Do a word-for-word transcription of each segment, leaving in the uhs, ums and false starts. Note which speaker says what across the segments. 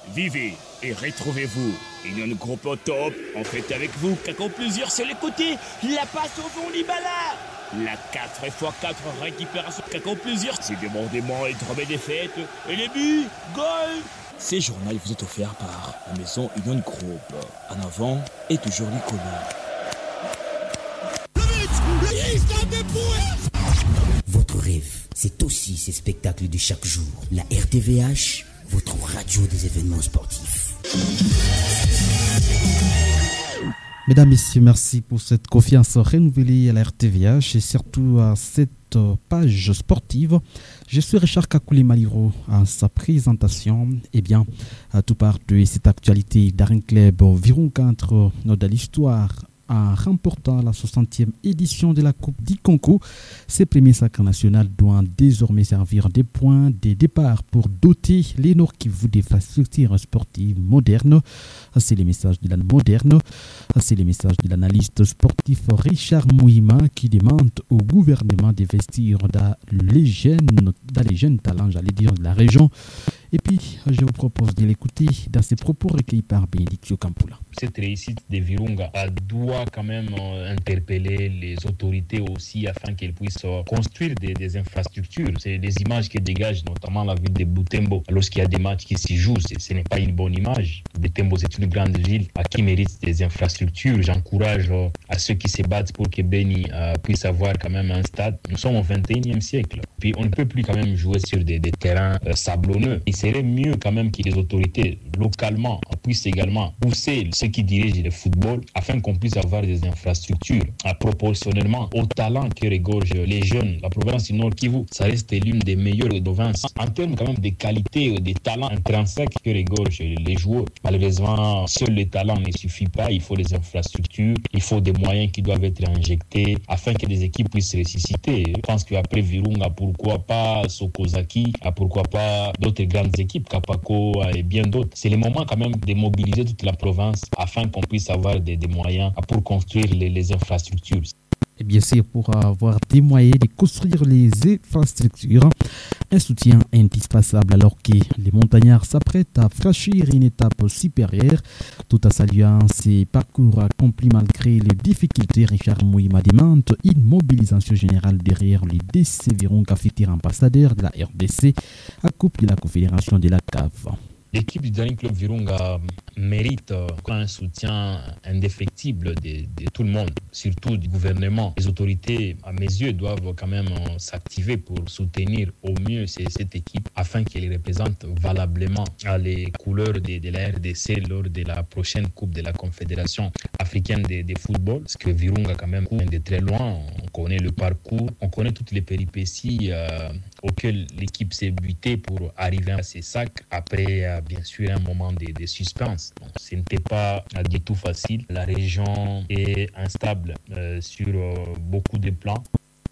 Speaker 1: Vivez et retrouvez-vous. Union Groupe au top, en fait avec vous, Kako plusieurs sur les côtés, la passe au fond Libala. La quatre fois quatre récupération Kako plusieurs, c'est débordement et drôme des fêtes. Et les buts, goal. Ces journaux vous est offert par la maison Union Groupe. En avant et toujours l'icône.
Speaker 2: Votre rêve, c'est aussi ces spectacles de chaque jour. La R T V H, votre radio des événements sportifs.
Speaker 3: Mesdames, Messieurs, merci pour cette confiance renouvelée à la R T V H et surtout à cette page sportive. Je suis Richard Kakoulé Maliro à sa présentation. Eh bien, à tout part de cette actualité d'Arin Club Virunga entre dans l'histoire en remportant la soixantième édition de la Coupe d'Ikonko. Ces premiers sacres nationaux doivent désormais servir des points de départ pour doter les Nord Kivu d'infrastructures sportives modernes. C'est le message de la moderne. C'est le message de l'analyste sportif Richard Mouima qui demande au gouvernement d'investir dans les jeunes, dans les jeunes talents, j'allais dire, de la région. Et puis, je vous propose de l'écouter dans ses propos recueillis par Bénédictio Campula.
Speaker 4: Cette réussite de Virunga doit quand même interpeller les autorités aussi afin qu'elles puissent construire des, des infrastructures. C'est des images qui dégagent notamment la ville de Butembo. Lorsqu'il y a des matchs qui s'y jouent, ce n'est pas une bonne image. Butembo, c'est une grande ville qui mérite des infrastructures. J'encourage à ceux qui se battent pour que Beni euh, puisse avoir quand même un stade. Nous sommes au vingt et unième siècle. Puis on ne peut plus quand même jouer sur des, des terrains euh, sablonneux. Il serait mieux quand même que les autorités localement puissent également pousser ceux qui dirigent le football afin qu'on puisse avoir des infrastructures euh, proportionnellement au talent que regorgent les jeunes. La province du Nord Kivu, ça reste l'une des meilleures provinces en termes quand même de qualité, des talents intrinsèques que regorgent les joueurs. Malheureusement, seul le talent ne suffit pas. Il faut des infrastructures, il faut des moyens qui doivent être injectés afin que les équipes puissent ressusciter. Je pense qu'après Virunga, pourquoi pas Sokozaki, pourquoi pas d'autres grandes équipes, Kapako et bien d'autres. C'est le moment quand même de mobiliser toute la province afin qu'on puisse avoir des, des moyens pour construire les, les infrastructures.
Speaker 3: Et bien sûr, pour avoir des moyens de construire les infrastructures, un soutien indispensable alors que les montagnards s'apprêtent à franchir une étape supérieure. Tout en saluant ces parcours accomplis malgré les difficultés, Richard Mouima demande une mobilisation générale derrière les D C Virunga, futur ambassadeur de la R D C à coupe de la Confédération de la C A F.
Speaker 4: L'équipe du Daring Club Virunga mérite un soutien indéfectible de, de tout le monde, surtout du gouvernement. Les autorités, à mes yeux, doivent quand même s'activer pour soutenir au mieux cette équipe afin qu'elle représente valablement les couleurs de, de la R D C lors de la prochaine Coupe de la Confédération africaine de, de football. Parce que Virunga, quand même, vient de très loin. On connaît le parcours, on connaît toutes les péripéties euh, auxquelles l'équipe s'est butée pour arriver à ces sacs après euh, bien sûr un moment de, de suspense. Donc, ce n'était pas du tout facile. La région est instable euh, sur euh, beaucoup de plans.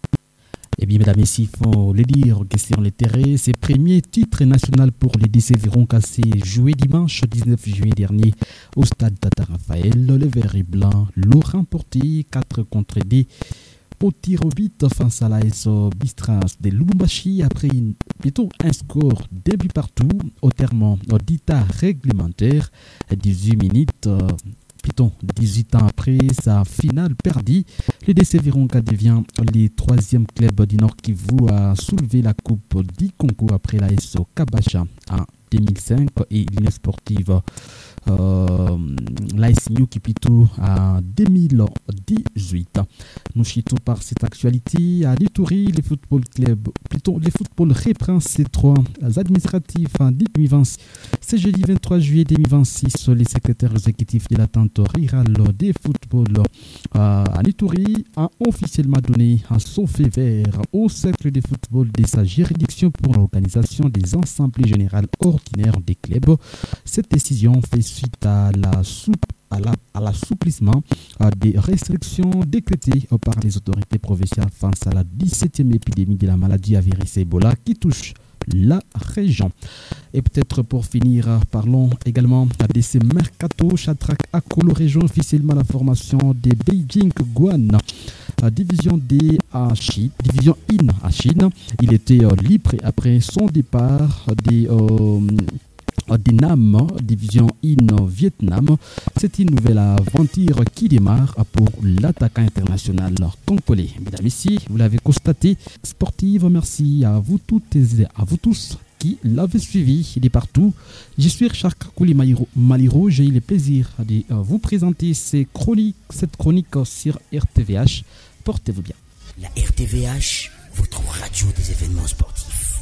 Speaker 3: Eh bien, mesdames et messieurs, il faut le dire que sur le terrain, ces premiers titres nationaux pour les D C Virunga s'est joué dimanche dix-neuf juillet dernier au stade Tata Raphaël. Le vert et blanc l'ont remporté quatre contre deux. Au tir au but face à la S O Bistras de Lubumbashi après une, plutôt un score d'un but partout au terme d'état réglementaire, dix-huit minutes, euh, plutôt dix-huit ans après sa finale perdue. Le D C Virunga devient le troisième club du Nord Kivu à soulever la coupe d'Ikonko après la S O Kabasha en deux mille cinq et l'Union sportive Euh, l'A S New qui plutôt en deux mille dix-huit. Nous chitons par cette actualité à l'Itourie, le football club, plutôt le football reprend ses trois administratifs en deux mille vingt-six. Ce jeudi vingt-trois juillet deux mille vingt-six, les secrétaires exécutifs de l'attente rurale des football euh, à l'Itourie a officiellement donné son feu vert au cercle de football de sa juridiction pour l'organisation des assemblées générales ordinaires des clubs. Cette décision fait suite à la soupe à, la, à l'assouplissement euh, des restrictions décrétées euh, par les autorités provinciales face à la dix-septième épidémie de la maladie à virus Ebola qui touche la région. Et peut-être pour finir, parlons également de ces mercato. Chatrak a coloré officiellement la formation de Beijing Guan, division D à Chine, division I à Chine. Il était euh, libre après son départ des euh, d'Inam, division in Vietnam. C'est une nouvelle aventure qui démarre pour l'attaquant international congolais. Mesdames et messieurs, vous l'avez constaté, sportive, merci à vous toutes et à vous tous qui l'avez suivi de partout. Je suis Richard Kouli Maliro. J'ai eu le plaisir de vous présenter ces chroniques, cette chronique sur R T V H. Portez-vous bien.
Speaker 2: La R T V H, votre radio des événements sportifs.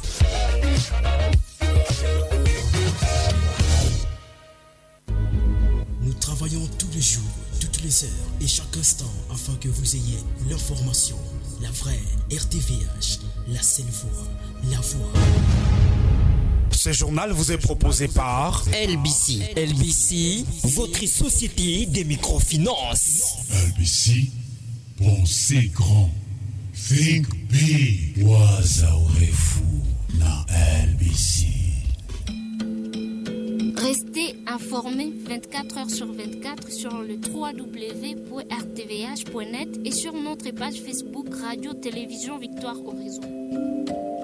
Speaker 2: Nous travaillons tous les jours, toutes les heures et chaque instant afin que vous ayez l'information, la vraie R T V H, la seule voix, la voix.
Speaker 5: Ce journal vous est proposé par
Speaker 2: L B C. L B C, votre société des microfinances.
Speaker 6: L B C, pensez grand. Think big. Wazaurez-vous na L B C.
Speaker 7: Restez informés vingt-quatre heures sur vingt-quatre sur le w w w point r t v h point net et sur notre page Facebook Radio Télévision Victoire Horizon.